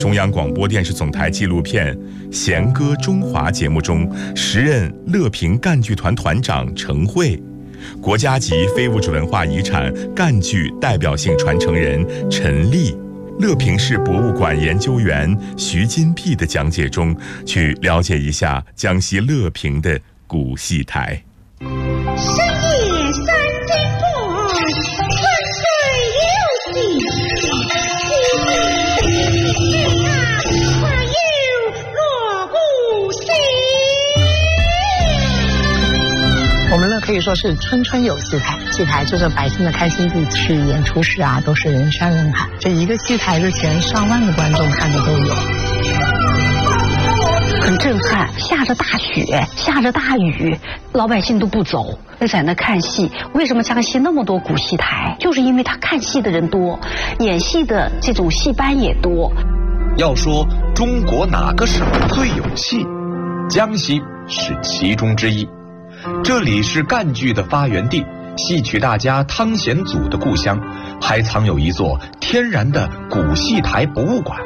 中央广播电视总台纪录片《弦歌中华》节目中，时任乐平赣剧团团长程慧，国家级非物质文化遗产赣剧代表性传承人陈丽，乐平市博物馆研究员徐金碧的讲解中，去了解一下江西乐平的古戏台。 深夜三更过，春水流洗， 我们呢可以说是春春有戏台，戏台就是百姓的开心地，去演出时啊都是人山人海，这一个戏台的前上万的观众看的都有， 很震撼。下着大雪，下着大雨，老百姓都不走，在那看戏。为什么江西那么多古戏台？就是因为他看戏的人多，演戏的这种戏班也多。 要说中国哪个省最有戏，江西是其中之一。这里是赣剧的发源地，戏曲大家汤显祖的故乡，还藏有一座天然的古戏台博物馆。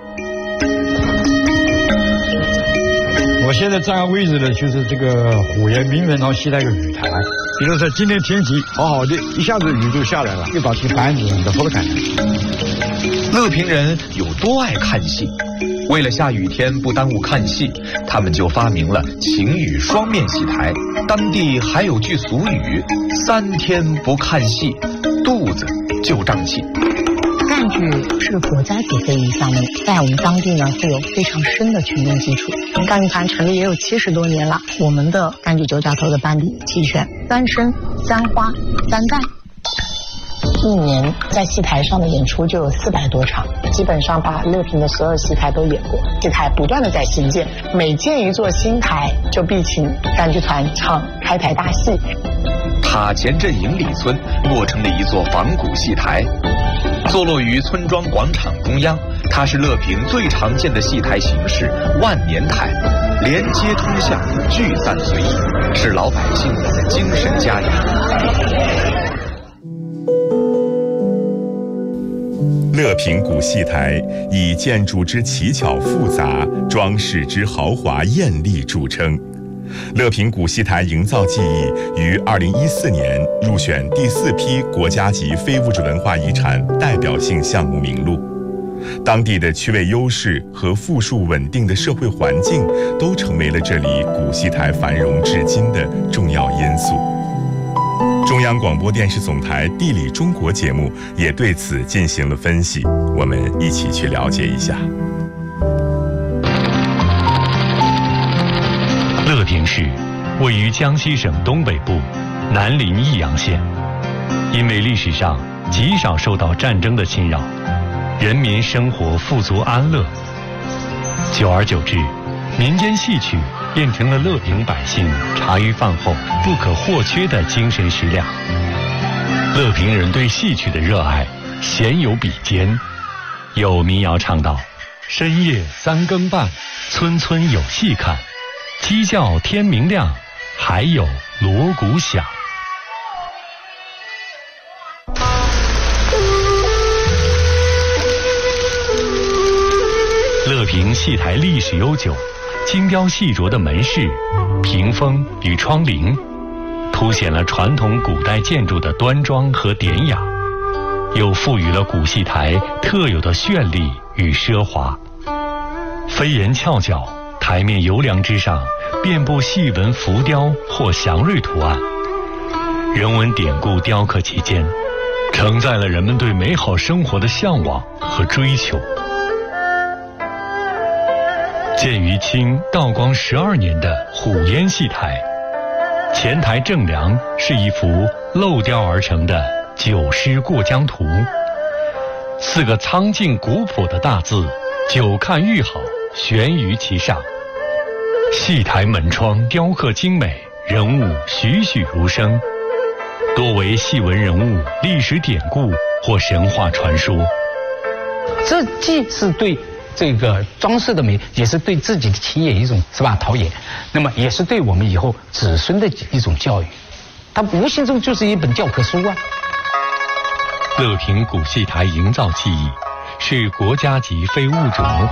我现在站位置的就是这个虎岩明文堂戏台的雨台。比如说今天天气好好的，一下子雨就下来了，就把这个板子在后头看。 乐平人有多爱看戏，为了下雨天不耽误看戏，他们就发明了晴雨双面戏台。当地还有句俗语：3天不看戏，肚子就胀气。 赣剧是国家级非遗项目，在我们当地呢会有非常深的群众基础。赣剧团成立也有70多年了，我们的赣剧9角头的班底齐全，3生、3花、3旦。一年在戏台上的演出就有400多场，基本上把乐平的所有戏台都演过。戏台不断的在新建，每建一座新台就必请赣剧团唱开台大戏。 塔前镇营里村落成了一座仿古戏台，坐落于村庄广场中央。它是乐平最常见的戏台形式万年台，连接通向，聚散随意，是老百姓的精神家园。 乐平古戏台以建筑之奇巧复杂、装饰之豪华艳丽著称。乐平古戏台营造技艺于2014年入选第4批国家级非物质文化遗产代表性项目名录。当地的区位优势和富庶稳定的社会环境，都成为了这里古戏台繁荣至今的重要因素。中央广播电视总台《地理中国》节目也对此进行了分析，我们一起去了解一下。 乐平市位于江西省东北部，南临益阳县。因为历史上极少受到战争的侵扰，人民生活富足安乐。久而久之，民间戏曲变成了乐平百姓茶余饭后不可或缺的精神食粮。乐平人对戏曲的热爱鲜有比肩，有民谣唱道：深夜3更半，村村有戏看，鸡叫天明亮，还有锣鼓响。乐平戏台历史悠久，精雕细琢的门市、屏风与窗棂，凸显了传统古代建筑的端庄和典雅，又赋予了古戏台特有的绚丽与奢华。飞檐翘角，台面油梁之上遍布细纹浮雕或祥瑞图案，人文典故雕刻其间，承载了人们对美好生活的向往和追求。建于清道光12年的虎烟戏台，前台正梁是一幅镂雕而成的九诗过江图，4个苍劲古朴的大字久看愈好悬于其上。戏台门窗雕刻精美，人物栩栩如生，多为戏文人物、历史典故或神话传说。 这既是对这个装饰的美，也是对自己的企业一种陶冶，那么也是对我们以后子孙的一种教育，它无形中就是一本教科书啊。 乐平古戏台营造技艺是国家级非物质文化